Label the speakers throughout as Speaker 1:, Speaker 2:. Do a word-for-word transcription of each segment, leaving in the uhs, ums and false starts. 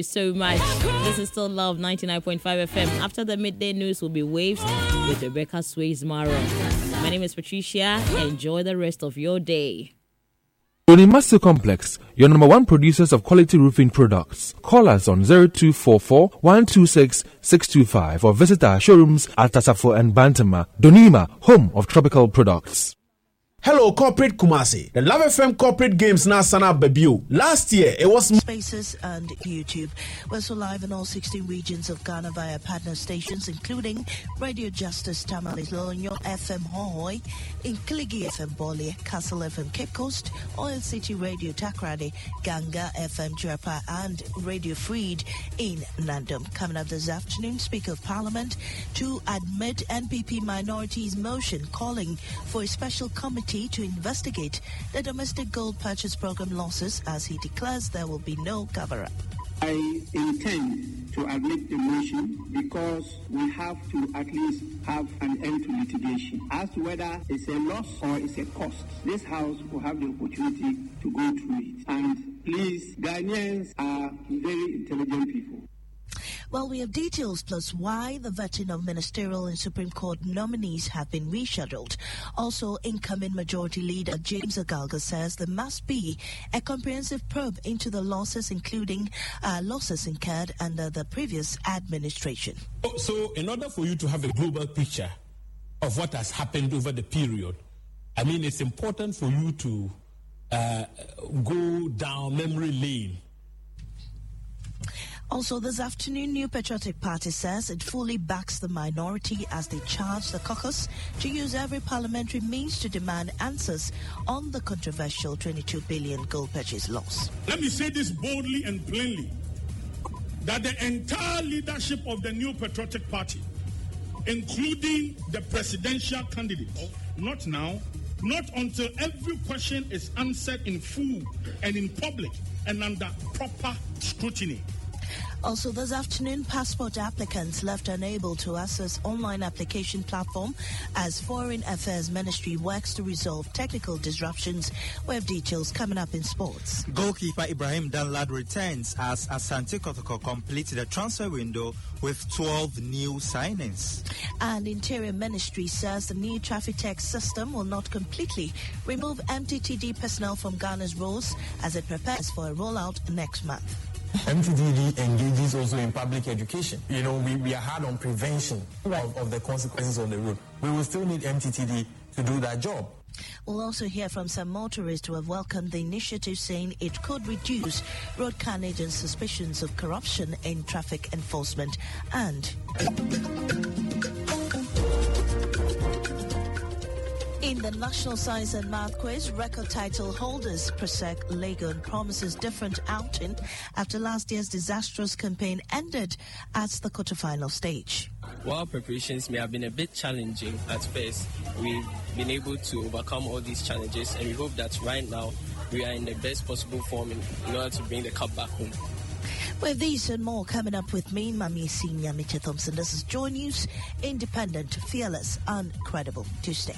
Speaker 1: So much. This is still Love ninety-nine point five F M. After the midday news will be Waves with Rebecca Swayze-Maro. My name is Patricia. Enjoy the rest of your day.
Speaker 2: Unimasu Complex, your number one producers of quality roofing products. Call us on zero two four four, one two six, six two five or visit our showrooms at Tasafo and Bantama. Donima, home of tropical products.
Speaker 3: Hello, Corporate Kumasi. The Love F M Corporate Games now sana debut. Last year, it was
Speaker 4: Spaces and YouTube. We're also live in all sixteen regions of Ghana via partner stations, including Radio Justice Tamale Lonyo F M Hohoi, Inkligi F M Bole, Castle F M Cape Coast, Oil City Radio Takrade, Ganga F M Japa, and Radio Freed in Nandum. Coming up this afternoon, Speaker of Parliament to admit N P P minorities' motion calling for a special committee to investigate the domestic gold purchase program losses, as he declares there will be no cover-up.
Speaker 5: I intend to admit the motion because we have to at least have an end to litigation. As to whether it's a loss or it's a cost, this House will have the opportunity to go through it. And please, Ghanaians are very intelligent people.
Speaker 4: Well, we have details plus why the vetting of ministerial and Supreme Court nominees have been rescheduled. Also, incoming Majority Leader James Agalga says there must be a comprehensive probe into the losses, including uh, losses incurred under the previous administration.
Speaker 6: So, in order for you to have a global picture of what has happened over the period, I mean, it's important for you to uh, go down memory lane.
Speaker 4: Also, this afternoon, New Patriotic Party says it fully backs the minority as they charge the caucus to use every parliamentary means to demand answers on the controversial twenty-two billion gold purchase loss.
Speaker 7: Let me say this boldly and plainly, that the entire leadership of the New Patriotic Party, including the presidential candidate, not now, not until every question is answered in full and in public and under proper scrutiny.
Speaker 4: Also, this afternoon, passport applicants left unable to access online application platform as Foreign Affairs Ministry works to resolve technical disruptions. We have details coming up in sports.
Speaker 8: Goalkeeper Ibrahim Danlad returns as Asante Kotoko completes the transfer window with twelve new signings.
Speaker 4: And Interior Ministry says the new traffic tech system will not completely remove M T T D personnel from Ghana's roles as it prepares for a rollout next month.
Speaker 9: M T T D engages also in public education. You know, we, we are hard on prevention right. of, of the consequences on the road. We will still need M T T D to do that job.
Speaker 4: We'll also hear from some motorists who have welcomed the initiative, saying it could reduce road carnage and suspicions of corruption in traffic enforcement. And in the National Science and Math Quiz, record title holders Presec Legon promises different outing after last year's disastrous campaign ended at the quarterfinal stage.
Speaker 10: While preparations may have been a bit challenging at first, we've been able to overcome all these challenges, and we hope that right now we are in the best possible form in, in order to bring the cup back home.
Speaker 4: With these and more coming up with me, Mami Senior Mitchell Thompson. This is Joy News, independent, fearless, and credible. Tuesday.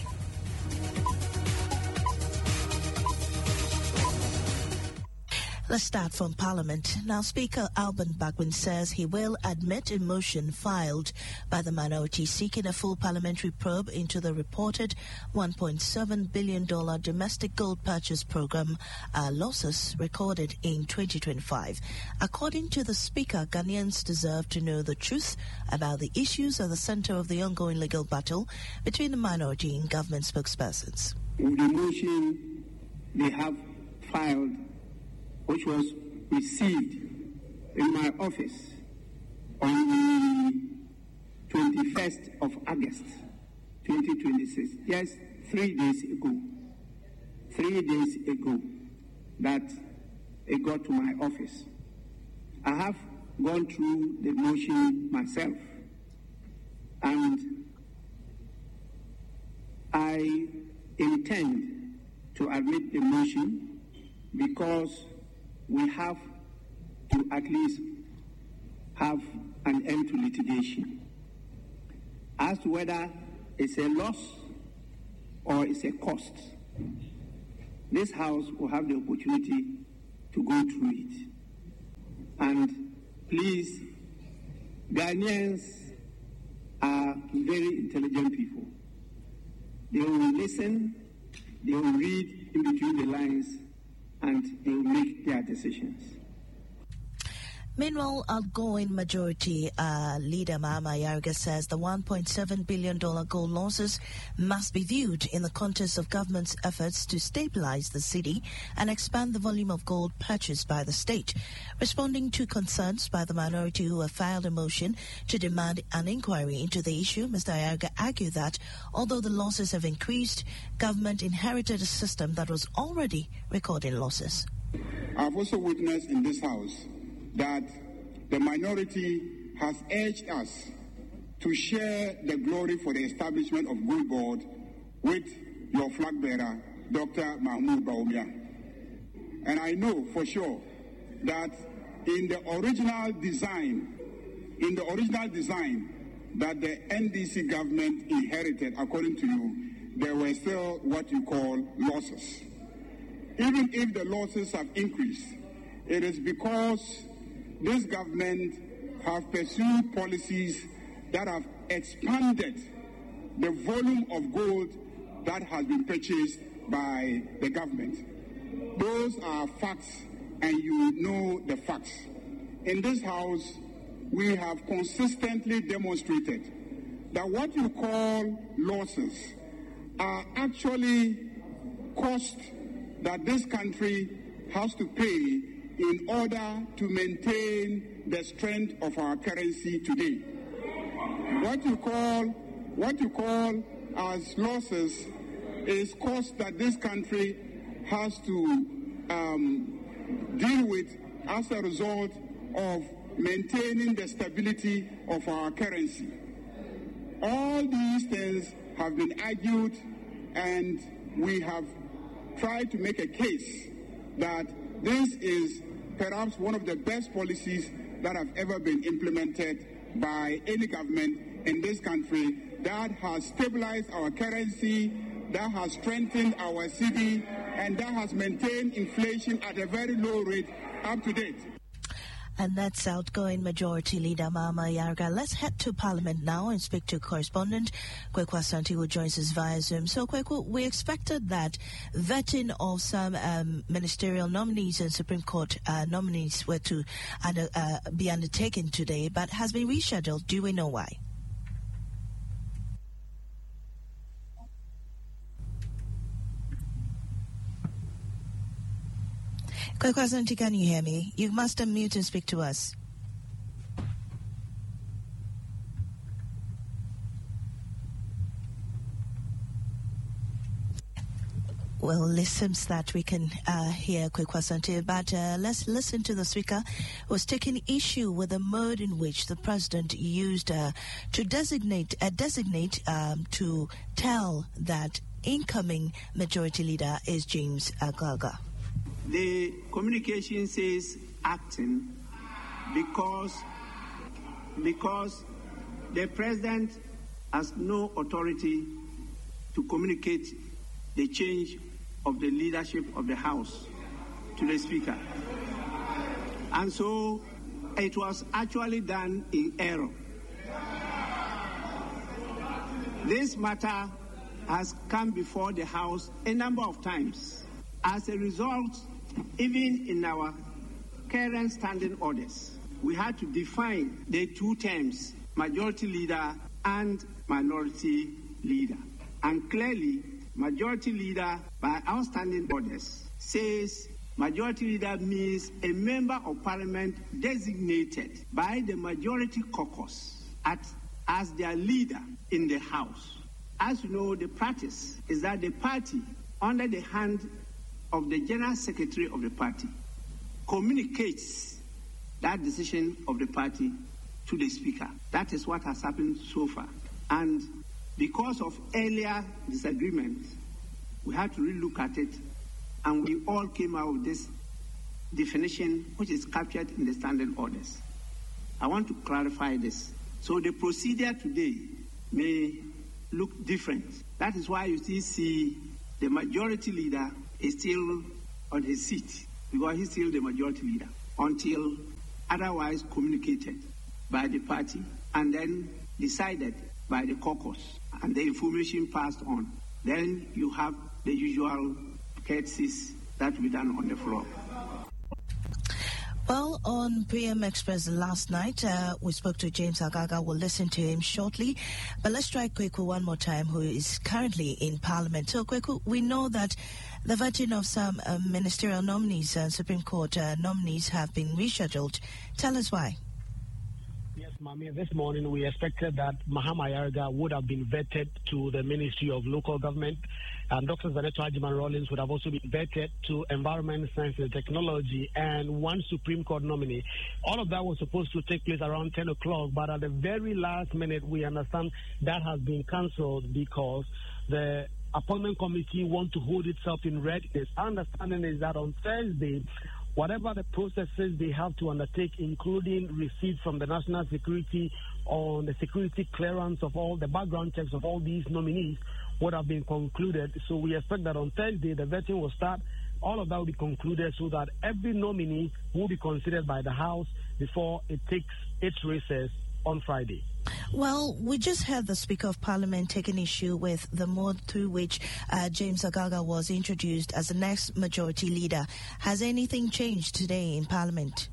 Speaker 4: Let's start from Parliament. Now, Speaker Alban Bagbin says he will admit a motion filed by the minority seeking a full parliamentary probe into the reported one point seven billion dollars domestic gold purchase program uh, losses recorded in twenty twenty-five. According to the Speaker, Ghanaians deserve to know the truth about the issues at the center of the ongoing legal battle between the minority and government spokespersons.
Speaker 5: In the motion they have filed, which was received in my office on the twenty-first of August, twenty twenty-six, just three days ago, three days ago, that it got to my office. I have gone through the motion myself, and I intend to admit the motion because we have to at least have an end to litigation. As to whether it's a loss or it's a cost, this House will have the opportunity to go through it. And please, Ghanaians are very intelligent people. They will listen, they will read in between the lines, and they will make their decisions.
Speaker 4: Meanwhile, outgoing Majority uh, Leader Mahama Ayariga says the one point seven billion dollars gold losses must be viewed in the context of government's efforts to stabilize the city and expand the volume of gold purchased by the state. Responding to concerns by the minority who have filed a motion to demand an inquiry into the issue, Mister Ayariga argued that although the losses have increased, government inherited a system that was already recording losses.
Speaker 5: I've also witnessed in this House that the minority has urged us to share the glory for the establishment of Gold Board with your flag bearer, Doctor Mahmoud Bawumia. And I know for sure that in the original design, in the original design that the N D C government inherited, according to you, there were still what you call losses. Even if the losses have increased, it is because this government have pursued policies that have expanded the volume of gold that has been purchased by the government. Those are facts, and you know the facts. In this House, we have consistently demonstrated that what you call losses are actually costs that this country has to pay in order to maintain the strength of our currency today. What you call, what you call as losses is costs that this country has to um, deal with as a result of maintaining the stability of our currency. All these things have been argued, and we have tried to make a case that this is perhaps one of the best policies that have ever been implemented by any government in this country that has stabilized our currency, that has strengthened our city, and that has maintained inflation at a very low rate up to date.
Speaker 4: And that's outgoing Majority Leader Mahama Ayariga. Let's head to Parliament now and speak to correspondent Kweku Asante, who joins us via Zoom. So, Kweku, we expected that vetting of some um, ministerial nominees and Supreme Court uh, nominees were to uh, uh, be undertaken today, but has been rescheduled. Do we know why? Kweku Asante, can you hear me? You must unmute and speak to us. Well, it seems that we can uh, hear Kweku Asante, but uh, let's listen to the speaker who was taking issue with the mode in which the president used uh, to designate, uh, designate um, to tell that incoming majority leader is James Agalga.
Speaker 5: The communication says acting because, because the president has no authority to communicate the change of the leadership of the House to the Speaker. And so it was actually done in error. This matter has come before the House a number of times. As a result, even in our current standing orders, we had to define the two terms, majority leader and minority leader. And clearly, majority leader, by our standing orders, says majority leader means a member of parliament designated by the majority caucus at, as their leader in the House. As you know, the practice is that the party, under the hand of the General Secretary of the party, communicates that decision of the party to the Speaker. That is what has happened so far. And because of earlier disagreements, we had to relook at it, and we all came out with this definition, which is captured in the standing orders. I want to clarify this. So the procedure today may look different. That is why you still see the majority leader is still on his seat, because he's still the majority leader, until otherwise communicated by the party and then decided by the caucus and the information passed on. Then you have the usual courtesies that will be done on the floor.
Speaker 4: Well, on P M Express last night, uh, we spoke to James Agaga. We'll listen to him shortly. But let's try Kweku one more time, who is currently in Parliament. So, Kweku, we know that the vetting of some uh, ministerial nominees and Supreme Court uh, nominees have been rescheduled. Tell us why.
Speaker 11: Yes, Mami, this morning we expected that Mahama Ayariga would have been vetted to the Ministry of Local Government, and Doctor Zaneto Ajiman Rawlings would have also been vetted to Environment, Science and Technology, and one Supreme Court nominee. All of that was supposed to take place around ten o'clock, but at the very last minute, we understand that has been cancelled because the appointment committee want to hold itself in readiness. Our understanding is that on Thursday, whatever the processes they have to undertake, including receipts from the National Security on the security clearance of all the background checks of all these nominees, would have been concluded. So we expect that on Thursday the vetting will start. All of that will be concluded so that every nominee will be considered by the House before it takes its recess on Friday.
Speaker 4: Well, we just heard the Speaker of Parliament taking issue with the mode through which uh, James Agaga was introduced as the next majority leader. Has anything changed today in Parliament?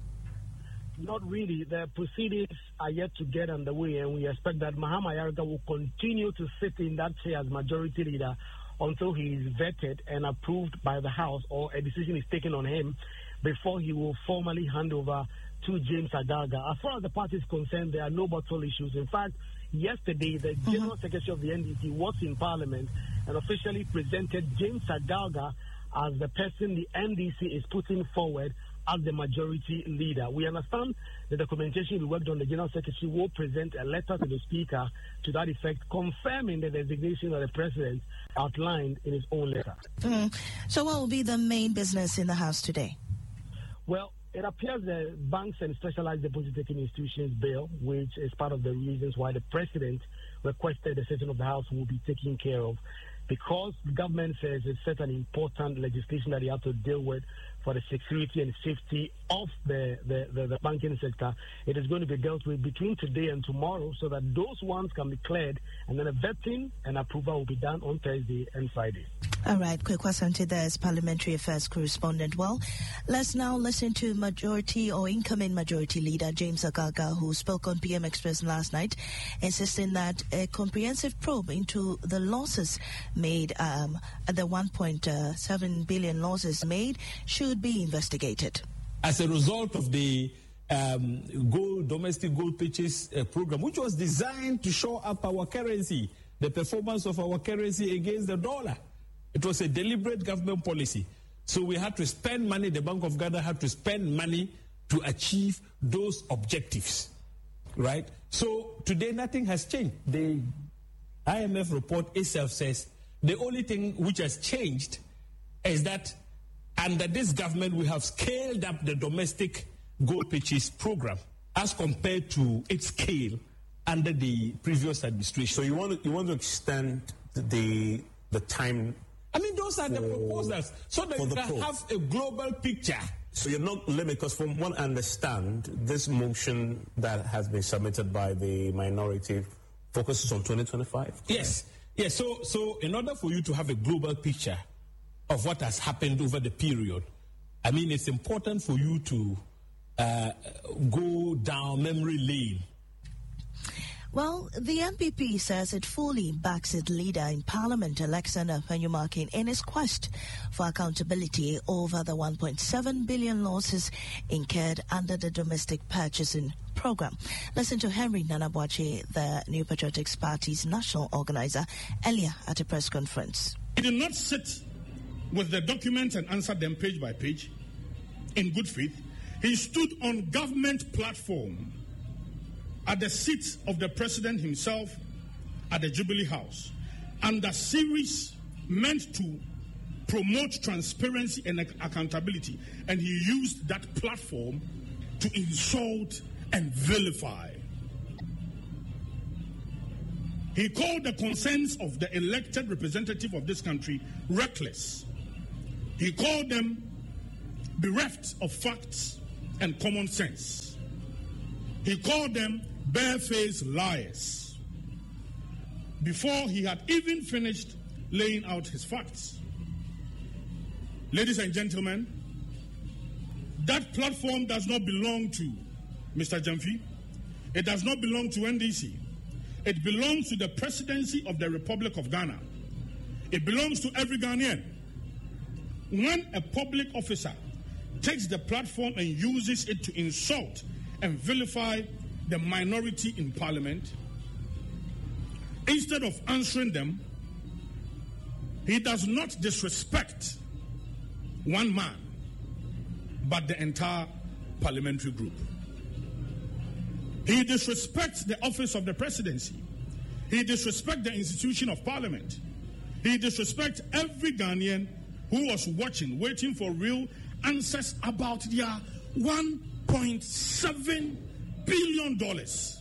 Speaker 11: Not really. The proceedings are yet to get underway, and we expect that Mahama Ayariga will continue to sit in that chair as majority leader until he is vetted and approved by the House or a decision is taken on him before he will formally hand over to James Agaga. As far as the party is concerned, there are no bottle issues. In fact, yesterday, the mm-hmm. General Secretary of the N D C was in Parliament and officially presented James Agaga as the person the N D C is putting forward as the majority leader. We understand the documentation we worked on. The General Secretary will present a letter to the Speaker to that effect, confirming the designation of the President outlined in his own letter.
Speaker 4: Mm. So what will be the main business in the House today?
Speaker 11: Well, it appears the Banks and Specialized Deposit-Taking Institutions Bill, which is part of the reasons why the President requested the session of the House, will be taken care of, because the government says it's certain important legislation that you have to deal with for the security and safety of the, the, the, the banking sector. It is going to be dealt with between today and tomorrow so that those ones can be cleared, and then a vetting and approval will be done on Thursday and Friday.
Speaker 4: All right, Kweku Asante there is Parliamentary Affairs correspondent. Well, let's now listen to majority or incoming majority leader James Agaga, who spoke on P M Express last night, insisting that a comprehensive probe into the losses made, um, the one point seven billion losses made, should be investigated.
Speaker 6: As a result of the um, gold, domestic gold purchase uh, program, which was designed to shore up our currency, the performance of our currency against the dollar. It was a deliberate government policy. So we had to spend money, the Bank of Ghana had to spend money to achieve those objectives, right? So today nothing has changed. The I M F report itself says the only thing which has changed is that under this government we have scaled up the domestic gold purchase program as compared to its scale under the previous administration.
Speaker 12: So you want to, you want to extend the the time.
Speaker 6: I mean, those are the proposals, so that you can
Speaker 12: probe.
Speaker 6: have a global picture.
Speaker 12: So you're not limited, because from what I understand, this motion that has been submitted by the minority focuses on twenty twenty-five.
Speaker 6: Yes, yes. So, so in order for you to have a global picture of what has happened over the period, I mean, it's important for you to uh, go down memory lane.
Speaker 4: Well, the N P P says it fully backs its leader in Parliament, Alexander Penyumakin, in his quest for accountability over the one point seven billion losses incurred under the domestic purchasing program. Listen to Henry Nanabuachi, the New Patriotic Party's national organizer, earlier at a press conference.
Speaker 7: He did not sit with the documents and answer them page by page in good faith. He stood on government platform at the seat of the president himself at the Jubilee House, under series meant to promote transparency and accountability, and he used that platform to insult and vilify. He called the concerns of the elected representative of this country reckless. He called them bereft of facts and common sense. He called them barefaced liars before he had even finished laying out his facts. Ladies and gentlemen, that platform does not belong to Mister Gyamfi. It does not belong to N D C. It belongs to the presidency of the Republic of Ghana. It belongs to every Ghanaian. When a public officer takes the platform and uses it to insult and vilify the minority in parliament, instead of answering them, he does not disrespect one man, but the entire parliamentary group. He disrespects the office of the presidency. He disrespects the institution of parliament. He disrespects every Ghanaian who was watching, waiting for real answers about their one point seven billion dollars.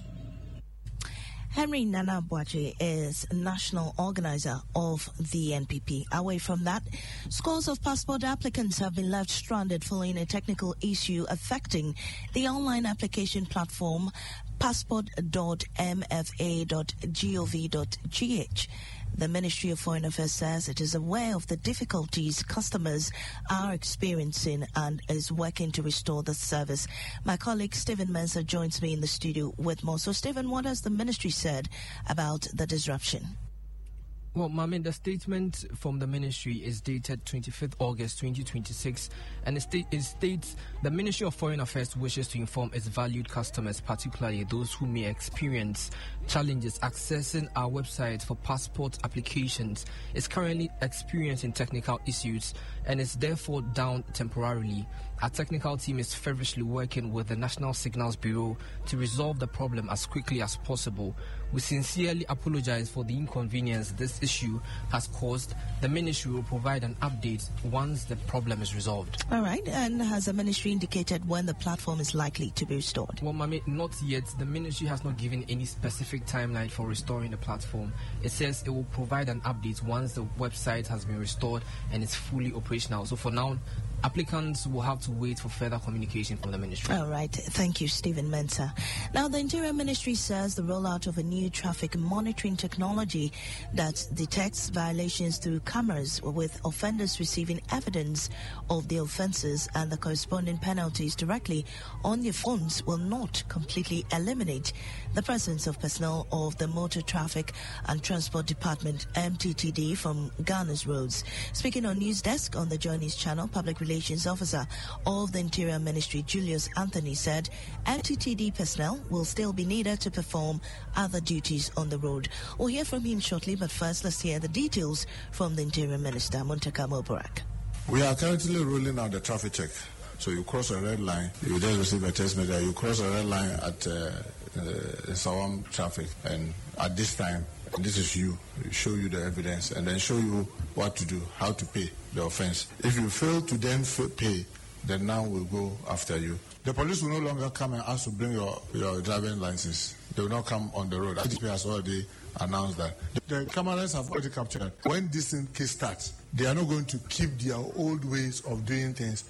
Speaker 4: Henry Nana Boakye is national organizer of the N P P. Away from that, scores of passport applicants have been left stranded following a technical issue affecting the online application platform passport dot m f a dot gov dot g h. The Ministry of Foreign Affairs says it is aware of the difficulties customers are experiencing and is working to restore the service. My colleague Stephen Mensah joins me in the studio with more. So, Stephen, what has the ministry said about the disruption?
Speaker 13: Well, Mami, the statement from the ministry is dated twenty-fifth August twenty twenty-six, and it, state, it states the Ministry of Foreign Affairs wishes to inform its valued customers, particularly those who may experience challenges accessing our website for passport applications, is currently experiencing technical issues and is therefore down temporarily. Our technical team is feverishly working with the National Signals Bureau to resolve the problem as quickly as possible. We sincerely apologize for the inconvenience this issue has caused. The ministry will provide an update once the problem is resolved.
Speaker 4: All right. And has the ministry indicated when the platform is likely to be restored?
Speaker 13: Well, Mami, not yet. The ministry has not given any specific timeline for restoring the platform. It says it will provide an update once the website has been restored and it's fully operational. So for now, applicants will have to wait for further communication from the ministry.
Speaker 4: All right. Thank you, Stephen Mensah. Now, the Interior Ministry says the rollout of a new traffic monitoring technology that detects violations through cameras, with offenders receiving evidence of the offences and the corresponding penalties directly on their phones, will not completely eliminate the presence of personnel of the Motor Traffic and Transport Department, M T T D, from Ghana's roads. Speaking on News Desk on the Journeys channel, Public Relations Officer of the Interior Ministry, Julius Anthony, said M T T D personnel will still be needed to perform other duties on the road. We'll hear from him shortly, but first let's hear the details from the Interior Minister, Muntaka Mobarak.
Speaker 14: We are currently rolling out the traffic check. So you cross a red line, you just receive a text message, you cross a red line at uh, uh, Sawam traffic, and at this time, this is you, we show you the evidence and then show you what to do, how to pay the offense. If you fail to then pay, then now we'll go after you. The police will no longer come and ask to bring your, your driving license. They will not come on the road. I D P has already announced that. The, the cameras have already captured. When this case starts, they are not going to keep their old ways of doing things.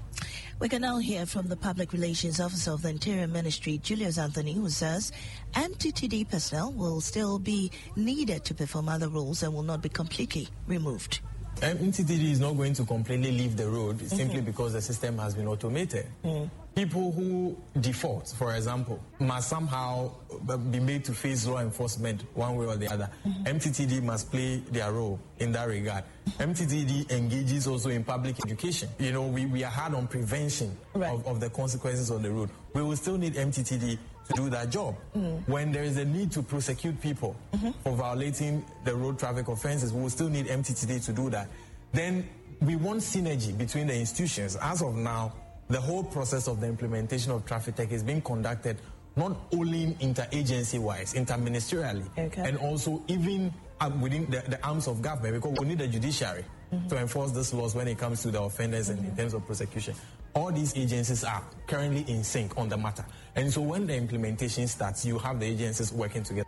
Speaker 4: We can now hear from the Public Relations Officer of the Interior Ministry, Julius Anthony, who says M T T D personnel will still be needed to perform other roles and will not be completely removed.
Speaker 9: M T T D is not going to completely leave the road mm-hmm. simply because the system has been automated. Mm. People who default, for example, must somehow be made to face law enforcement one way or the other. Mm-hmm. M T T D must play their role in that regard. M T T D engages also in public education. You know, we, we are hard on prevention right. of, of the consequences on the road. We will still need M T T D to do that job. Mm-hmm. When there is a need to prosecute people mm-hmm. for violating the road traffic offenses, we will still need M T T D to do that. Then we want synergy between the institutions. As of now, the whole process of the implementation of traffic tech is being conducted not only interagency-wise, interministerially, okay. and also even um, within the, the arms of government, because we need the judiciary mm-hmm. to enforce these laws when it comes to the offenders mm-hmm. and in terms of prosecution. All these agencies are currently in sync on the matter. And so when the implementation starts, you have the agencies working together.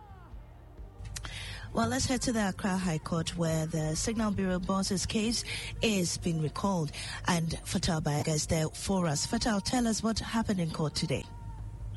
Speaker 4: Well, let's head to the Accra High Court, where the Signal Bureau boss's case is being recalled. And Fatal Bayaga is there for us. Fatal, tell us what happened in court today.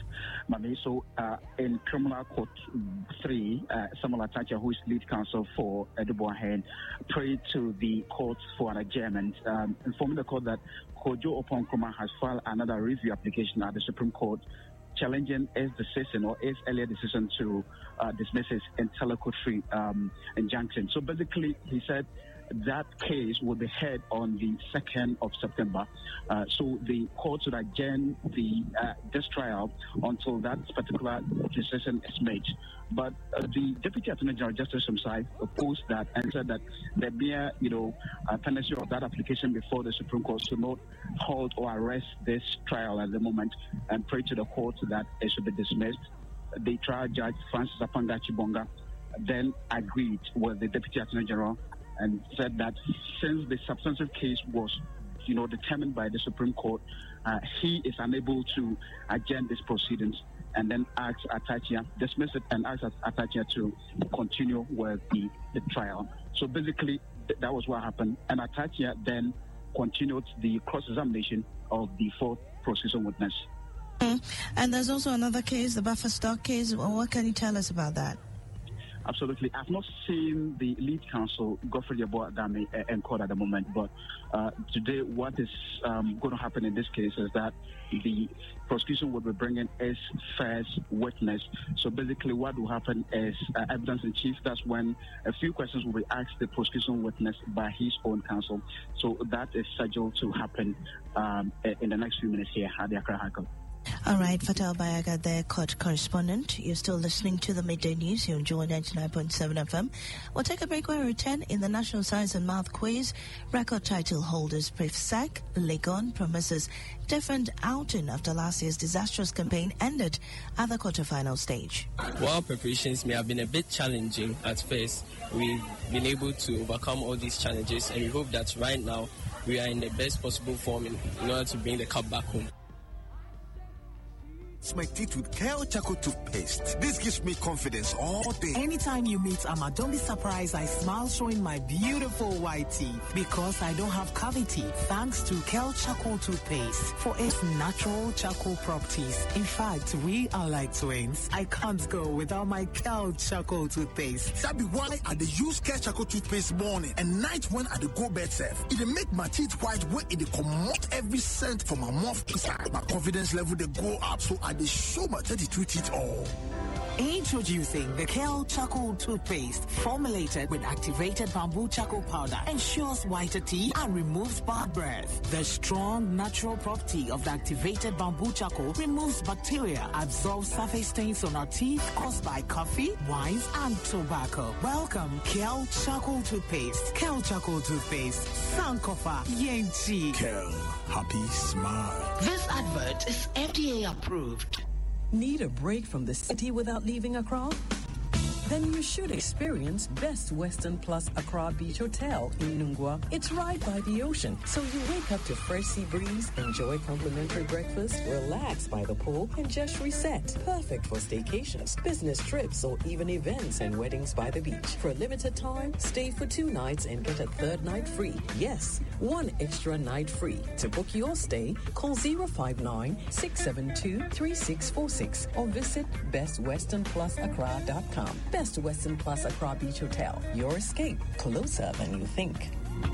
Speaker 15: Mami. So uh, in Criminal Court three, uh, Samuel Atacha, who is lead counsel for Eduboahen, prayed to the court for an adjournment, um, informing the court that Kojo Oponkroma has filed another review application at the Supreme Court, challenging his decision or his earlier decision to uh, dismiss his interlocutory um, injunction. So basically, he said that case will be heard on the second of September. Uh, so the court should adjourn the uh, this trial until that particular decision is made. But uh, the Deputy Attorney General Justice himself opposed that and said that the mere, you know, uh, pendency of that application before the Supreme Court should not halt or arrest this trial at the moment, and pray to the court that it should be dismissed. The trial judge, Francis Apanga Chibonga, then agreed with the Deputy Attorney General and said that since the substantive case was, you know, determined by the Supreme Court, uh, he is unable to adjourn these proceedings, and then asked Atachia, dismiss it, and asked Atachia to continue with the, the trial. So basically, th- that was what happened. And Atachia then continued the cross-examination of the fourth prosecution witness.
Speaker 4: Mm. And there's also another case, the Buffer Stock case. What can you tell us about that?
Speaker 15: Absolutely. I've not seen the lead counsel, Godfrey Yeboah Adame, uh, in court at the moment, but uh, today what is um, going to happen in this case is that the prosecution will be bringing its first witness. So basically what will happen is uh, evidence in chief. That's when a few questions will be asked the prosecution witness by his own counsel. So that is scheduled to happen um, in the next few minutes here at the Accra High Court.
Speaker 4: All right, Fatal Bayaga, their court correspondent. You're still listening to the Midday News. You enjoy ninety-nine point seven F M. We'll take a break when we return. In the National Science and Math Quiz, record title holders Prifsak Legon promises different outing after last year's disastrous campaign ended at the quarterfinal stage.
Speaker 10: While preparations may have been a bit challenging at first, we've been able to overcome all these challenges, and we hope that right now we are in the best possible form in, in order to bring the cup back home.
Speaker 16: My teeth with Kale Charcoal toothpaste. This gives me confidence all day.
Speaker 17: Anytime you meet Amma, don't be surprised I smile showing my beautiful white teeth because I don't have cavity thanks to Kale Charcoal toothpaste for its natural charcoal properties. In fact, we are like twins. I can't go without my Kale Charcoal toothpaste.
Speaker 16: That be why I dey use Kale Charcoal toothpaste morning and night when I dey go bed safe. It dey make my teeth white when it dey comot every scent from my mouth inside. My confidence level dey go up, so I they show my thirty-two teeth all.
Speaker 17: Introducing the Kale Charcoal toothpaste, formulated with activated bamboo charcoal powder, ensures whiter teeth and removes bad breath. The strong natural property of the activated bamboo charcoal removes bacteria, absorbs surface stains on our teeth caused by coffee, wines, and tobacco. Welcome, Kale Charcoal toothpaste. Kale Charcoal toothpaste. Sankofa Yenchi.
Speaker 16: Kale, happy smile.
Speaker 18: This advert is F D A approved.
Speaker 19: Need a break from the city without leaving Accra? Then you should experience Best Western Plus Accra Beach Hotel in Nungwa. It's right by the ocean, so you wake up to fresh sea breeze, enjoy complimentary breakfast, relax by the pool, and just reset. Perfect for staycations, business trips, or even events and weddings by the beach. For a limited time, stay for two nights and get a third night free. Yes, one extra night free. To book your stay, call zero five nine, six seven two, three six four six or visit best western plus accra dot com. Best Western Plus Accra Beach Hotel. Your escape closer than you think.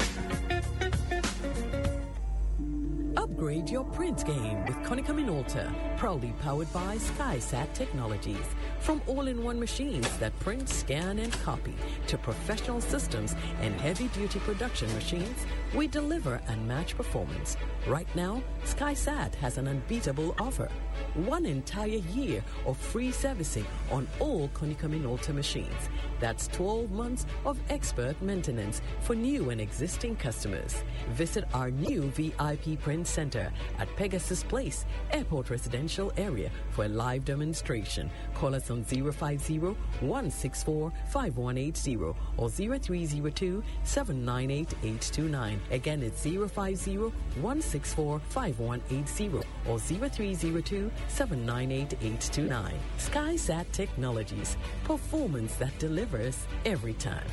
Speaker 19: Upgrade your print game with Konica Minolta, proudly powered by SkySat Technologies. From all-in-one machines that print, scan, and copy to professional systems and heavy-duty production machines, we deliver unmatched performance. Right now, SkySat has an unbeatable offer. One entire year of free servicing on all Konica Minolta machines. That's twelve months of expert maintenance for new and existing customers. Visit our new V I P Print Center at Pegasus Place, Airport Residential Area for a live demonstration. Call us on zero five zero, one six four, five one eight zero or zero three zero two, seven nine eight, eight two nine. Again, it's zero five zero, one six four, five one eight zero or zero three zero two, seven nine eight, eight two nine. SkySat Technologies. Performance that delivers every time.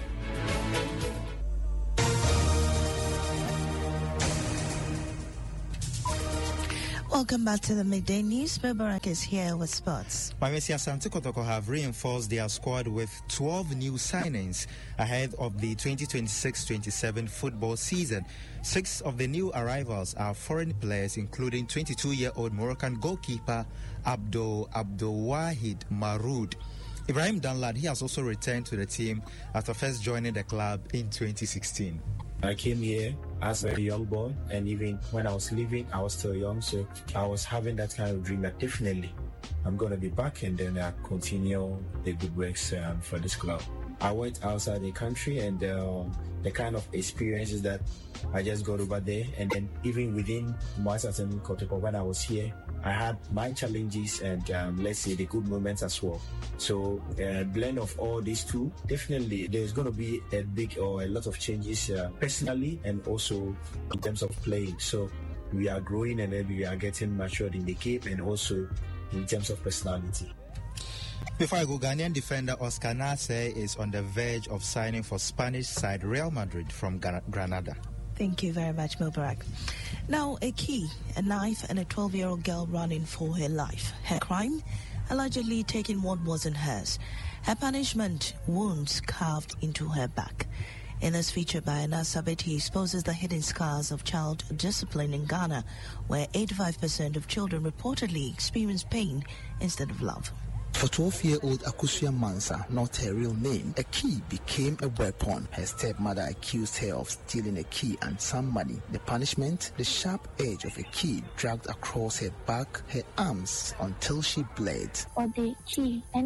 Speaker 4: Welcome back to the Midday News. Mubarak is here with sports.
Speaker 8: Mamesia Asante Kotoko have reinforced their squad with twelve new signings ahead of the twenty twenty-six twenty-seven football season. Six of the new arrivals are foreign players, including twenty-two-year-old Moroccan goalkeeper Abdul Abdul Wahid Maroud. Ibrahim Danlad, he has also returned to the team after first joining the club in twenty sixteen.
Speaker 20: I came here as a young boy, and even when I was leaving, I was still young, so I was having that kind of dream that definitely I'm going to be back and then I continue the good works um, for this club. I went outside the country, and uh, the kind of experiences that I just got over there, and then even within Mamesia Asante Kotoko, when I was here, I had my challenges and um, let's say the good moments as well. So a uh, blend of all these two, definitely there's going to be a big or a lot of changes uh, personally and also in terms of playing. So we are growing and then we are getting matured in the game and also in terms of personality.
Speaker 8: Before I go, Ghanaian defender Oscar Nase is on the verge of signing for Spanish side Real Madrid from Granada.
Speaker 4: Thank you very much, Mubarak. Now, a key, a knife, and a twelve-year-old girl running for her life. Her crime? Allegedly taking what wasn't hers. Her punishment? Wounds carved into her back. In this feature by Anas Sabit, he exposes the hidden scars of child discipline in Ghana, where eighty-five percent of children reportedly experience pain instead of love.
Speaker 21: For twelve-year-old Akusia Mansa, not her real name, a key became a weapon. Her stepmother accused her of stealing a key and some money. The punishment? The sharp edge of a key dragged across her back, her arms, until she bled.
Speaker 22: She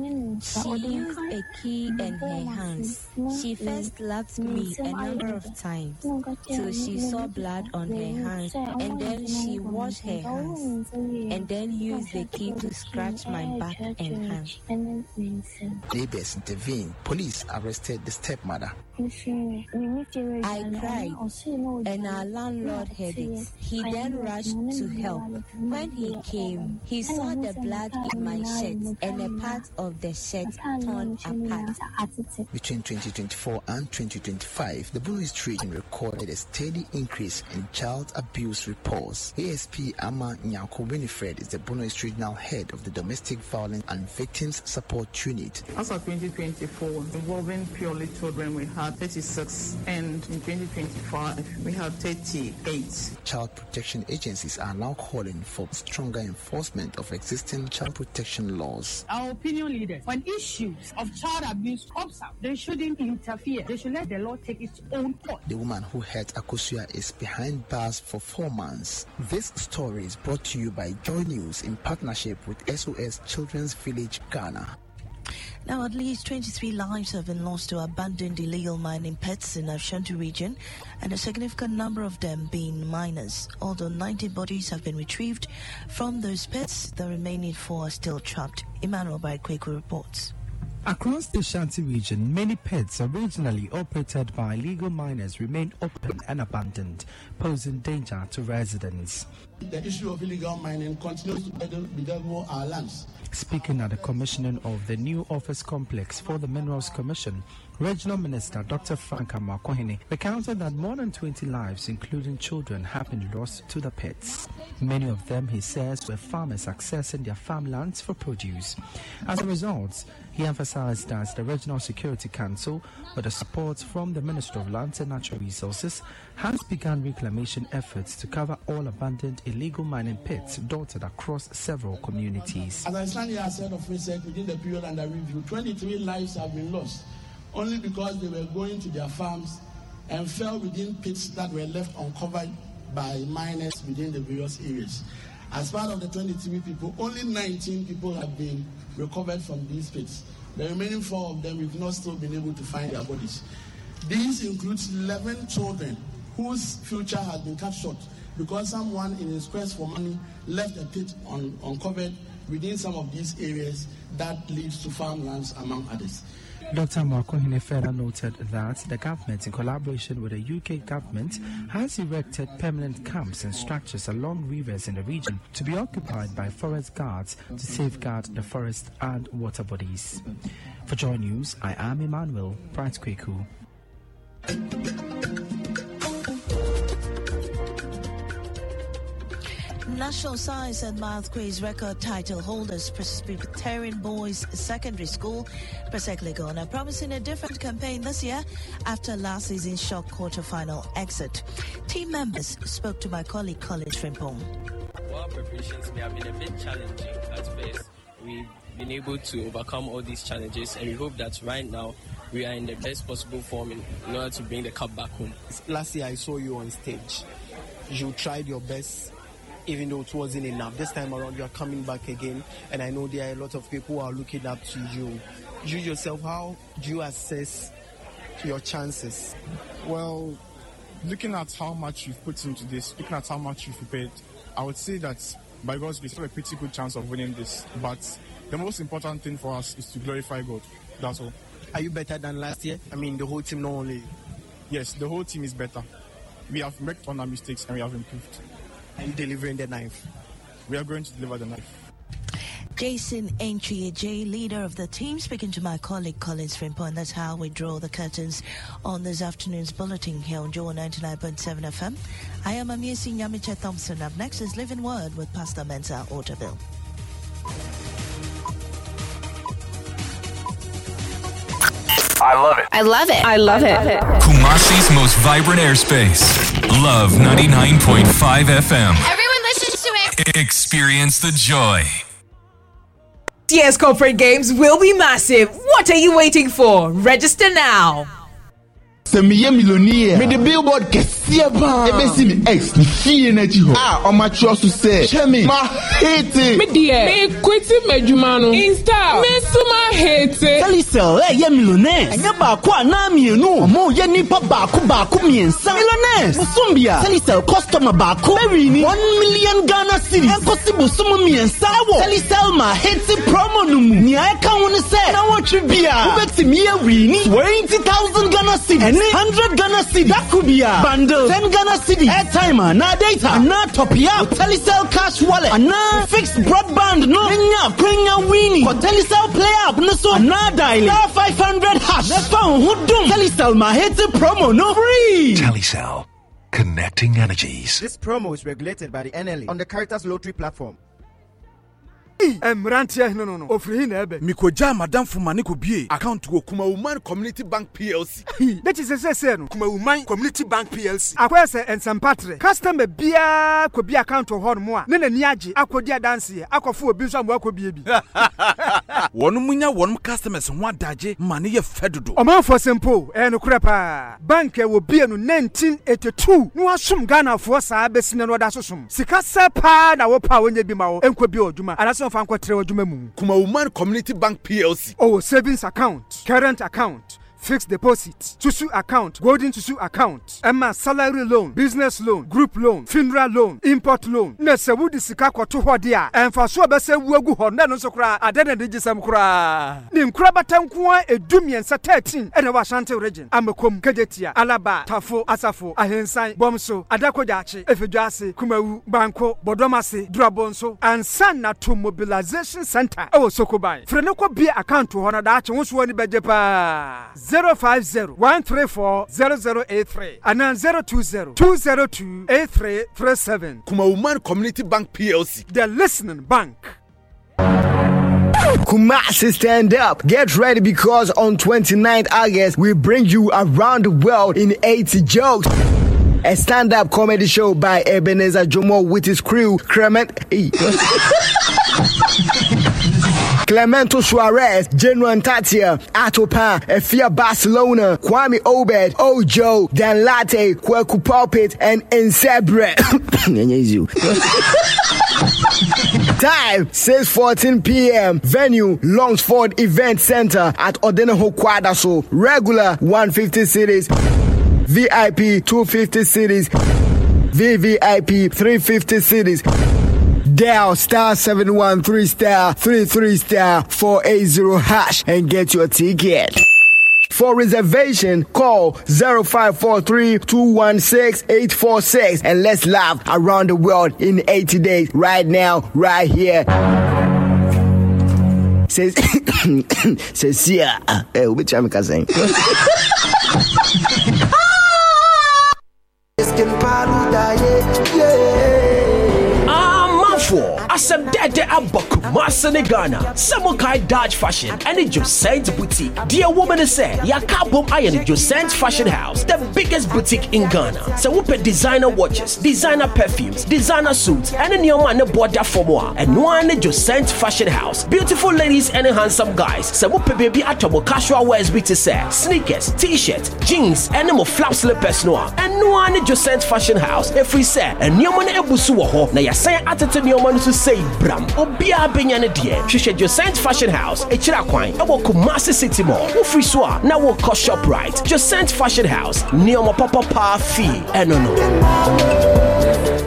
Speaker 22: used a key in her hands. She first slapped me a number of times till she saw blood on her hands, and then she washed her hands, and then used the key to scratch my back and hands.
Speaker 21: Neighbors intervened. Police arrested the stepmother.
Speaker 22: I cried, and our landlord heard it. He then rushed to help. When he came, he saw the blood in my shirt and a part of the shirt torn apart.
Speaker 21: Between twenty twenty-four and twenty twenty-five, the Bono East region recorded a steady increase in child abuse reports. A S P Ama Nyako Winifred is the Bono East regional head of the Domestic Violence and Victims Support Unit.
Speaker 23: As of twenty twenty-four, involving purely children, we had thirty-six, and in twenty twenty-five, we had thirty-eight.
Speaker 21: Child protection agencies are now calling for stronger enforcement of existing child protection laws.
Speaker 24: Our opinion leaders, when issues of child abuse comes up, they shouldn't interfere. They should let the law take its own course.
Speaker 21: The woman who hurt Akusia is behind bars for four months. This story is brought to you by Joy News in partnership with S O S Children's Village, Ghana.
Speaker 4: Now, at least twenty-three lives have been lost to abandoned illegal mining pits in the Ashanti region, and a significant number of them being minors. Although ninety bodies have been retrieved from those pits, the remaining four are still trapped. Emmanuel Baikweku reports.
Speaker 25: Across the Ashanti region, many pits originally operated by illegal miners remain open and abandoned, posing danger to residents.
Speaker 26: The issue of illegal mining continues to bedevil our lands.
Speaker 25: Speaking at the commissioning of the new office complex for the Minerals Commission, Regional Minister Doctor Frank Amakwahine recounted that more than twenty lives, including children, have been lost to the pits. Many of them, he says, were farmers accessing their farmlands for produce. As a result, he emphasized that the Regional Security Council, with the support from the Ministry of Lands and Natural Resources, has begun reclamation efforts to cover all abandoned illegal mining pits dotted across several communities.
Speaker 26: As I stand here as head of research, within the period under review, twenty-three lives have been lost only because they were going to their farms and fell within pits that were left uncovered by miners within the various areas. As part of the twenty-three people, only nineteen people have been recovered from these pits. The remaining four of them, we've not still been able to find their bodies. These includes eleven children whose future has been cut short because someone in his quest for money left a pit un- uncovered within some of these areas that leads to farmlands, among others.
Speaker 25: Doctor Amakwahine further noted that the government, in collaboration with the U K government, has erected permanent camps and structures along rivers in the region to be occupied by forest guards to safeguard the forest and water bodies. For Joy News, I am Emmanuel Bright-Kweku.
Speaker 4: National Science and Math Quiz record title holders Presbyterian Boys Secondary School, Presec are promising a different campaign this year after last season's shock quarter-final exit. Team members spoke to my colleague Collins Frimpong.
Speaker 10: While preparations may have been a bit challenging at first, we've been able to overcome all these challenges, and we hope that right now we are in the best possible form in, in order to bring the cup back home.
Speaker 1: Last year I saw you on stage. You tried your best, even though it wasn't enough. This time around, you are coming back again, and I know there are a lot of people who are looking up to you. You yourself, how do you assess your chances?
Speaker 2: Well, looking at how much you've put into this, looking at how much you've prepared, I would say that by God's grace, we have a pretty good chance of winning this. But the most important thing for us is to glorify God. That's all.
Speaker 1: Are you better than last year? I mean, the whole team not only.
Speaker 2: Yes, the whole team is better. We have made on our mistakes and we have improved.
Speaker 1: Are you delivering the knife?
Speaker 2: We are going to deliver the knife.
Speaker 4: Jason Enchiej, leader of the team, speaking to my colleague Collins Frimpong. That's how we draw the curtains on this afternoon's bulletin here on Joe ninety-nine point seven F M. I am Amiesi Nyamiche Thompson. Up next is Living Word with Pastor Mensa Otabil.
Speaker 3: I love it.
Speaker 5: I love it. I love it.
Speaker 3: Kumasi's most vibrant airspace. Love ninety-nine point five F M.
Speaker 5: Everyone listens to it.
Speaker 3: Experience the joy.
Speaker 11: D S Corporate Games will be massive. What are you waiting for? Register now.
Speaker 12: Semiye millionaire. Me the billboard kesiye ba. Ebe si mi ex ni fiye na ji ho. Ah, o ma tro so say. Chemi, ma hate.
Speaker 27: Me die. Me kweti mejuma no. Insta. Me suma hate.
Speaker 28: Telecel eh ye millionaire. Anya ba ko ana mienu. Omo ye nipa ba ko ba ko miensa. Millionaires. Musumbia. Telecel customer ba ko. Very one million Ghana cedis. Enkosi busumu miensa wo. Telecel ma hate promo no mu. Ni ai kan woni say. Na wo twibia. Ubeti mi e wini twenty thousand Ghana cedis. one hundred Ghana cedis. That could be a bundle. ten Ghana cedis. Airtime, na data, na top up. Telecel cash wallet, na fixed broadband. No, Kenya, Kenya winning. For Telecel play up, no so na dial. Star five hundred hash. The phone who don't. Telecel ma hate promo, no free.
Speaker 29: Telecel, connecting energies.
Speaker 30: This promo is regulated by the N L A on the Caritas Lottery platform.
Speaker 31: Emrantia no no no ofri na ebe mikoja madam fuma ne ko bie account go Kuma Woman Community Bank P L C that is say say no Kuma Woman Community Bank P L C akwa say ensempatre customer bia ko bia account ho no mo a ne nani age akodi adanse akofo obi nso amwa ko bie bi wonu munya wonu customers ho adaje ma ne ye fedodo o man for simple e no kura pa bank e wo bie no nineteen eighty-two no asum Ghana fo saa besine no da sosum sika sepa na wo pa wonye bi ma wo enko bi oduma anaso Kuma Woman Community Bank P L C. Oh, savings account, current account, fixed deposit, Tusu account, golden Tusu account, Emma salary loan, business loan, group loan, funeral loan, import loan. Nese wudi sika kwa tu hodia. Enfa so bese wuegu honda no so kra adene de gisam kra. Nim kra batankuwa edumi ensa thirteen ene wa Ashanti region. Amekom Kejetia, Alaba, Tafo, Asafo, Ahensan, Bomso, Adakojachi, Efeduase, Kumawu, Banko, Bodomase, Drabonso, and Sanato Mobilization Center. Oh Sokobai. Frenoko be account to honor that wonso woni bejepa. zero five zero one three four zero zero eight three and then zero two zero two zero two eight three three seven. Kuma Woman Community Bank P L C. The listening bank.
Speaker 28: Kumasi, stand up. Get ready because on twenty-ninth August, we bring you around the world in eighty jokes. A stand-up comedy show by Ebenezer Jomo with his crew, Clement... Clemento Suarez, Genuine Tatia, Atopa, Efia Barcelona, Kwame Obed, Ojo, Dan Latte, Kweku Pulpit, and Insebre. Time six fourteen p.m. Venue Longsford Event Center at Odeneho Kwadaso. Regular one hundred fifty cities. V I P two hundred fifty cities. V V I P three hundred fifty cities. Dial star seven one three star three three star four eight zero hash and get your ticket. For reservation, call zero five four three two one six eight four six and let's laugh around the world in eighty days right now, right here. Says, says, yeah. Hey, which I'm saying.
Speaker 6: Asem Dede Aboku Masane Ghana. Samukai Dodge Fashion and the Josent Boutique. Dear woman is say, Yakabum Iron Josent Fashion House, the biggest boutique in Ghana. So we put designer watches, designer perfumes, designer suits, and a new man border for more. And one Josent Fashion House. Beautiful ladies and handsome guys. So we put baby atomo casual wears with to say sneakers, t-shirts, jeans, and more flap slippers noir. And one Josent Fashion House. If we say a new man ebusu ho, na ya say atete new man to say bram. Obia benyane die. Shisha Josent Fashion House. Echira kwan. Ewo Kumasi City Mall. Ufri swa na wo ko shop right. Josent Fashion House. Neoma papa pa fee. Eno no.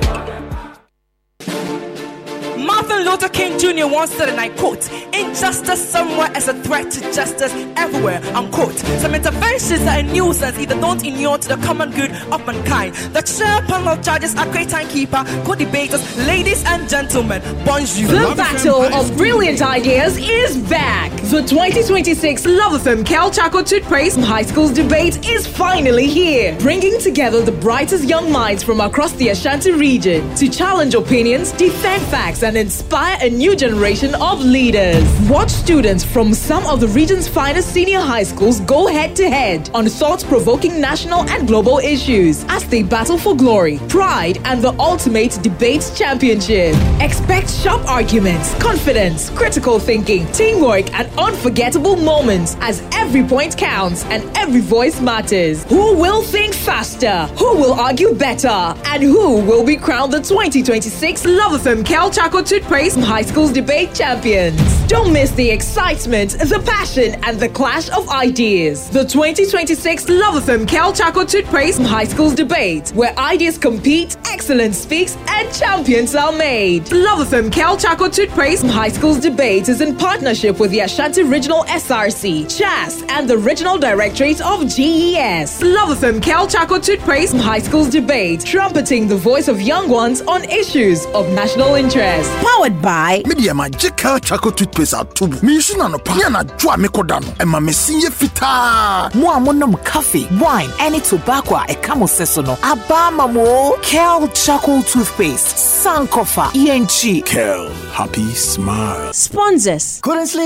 Speaker 7: Martin Luther King Junior once said, and I quote, "Injustice somewhere is a threat to justice everywhere," unquote. Some interventions are a nuisance, either don't inure to the common good of mankind. The chair panel of judges are great timekeeper, co-debaters, ladies and gentlemen, bonjour.
Speaker 11: The battle of brilliant ideas is back. The twenty twenty-six Love F M Cal Chaco Toothpaste High School's debate is finally here, bringing together the brightest young minds from across the Ashanti region to challenge opinions, defend facts, and inspire a new generation of leaders. Watch students from some of the region's finest senior high schools go head-to-head on thought-provoking national and global issues as they battle for glory, pride, and the ultimate debate championship. Expect sharp arguments, confidence, critical thinking, teamwork, and unforgettable moments as every point counts and every voice matters. Who will think faster? Who will argue better? And who will be crowned the twenty twenty-six Love F M Cal Chaco Toothpaste High School's debate champions? Don't miss the excitement, the passion, and the clash of ideas. The twenty twenty-six Love F M Cal Chaco Toothpaste High School's debate, where ideas compete, excellence speaks, and champions are made. Love F M Cal Chaco Toothpaste High School's debate is in partnership with the Ashanti Regional S R C, C H A S, and the Regional Directorate of G E S. Love F M Cal Chaco Toothpaste High School's debate, trumpeting the voice of young ones on issues of national interest.
Speaker 9: Powered by Media Magical Chaco Toothpaste out too. Me shuna no pa na dwa me kodano. E ma me sinye fita.
Speaker 13: Mo amonom coffee, wine, any tobacco e kamo sesono. Abama mo Cal Chaco Toothpaste. Sankofa E N G.
Speaker 9: Cal Happy Smile.
Speaker 13: Sponsors.
Speaker 9: Currently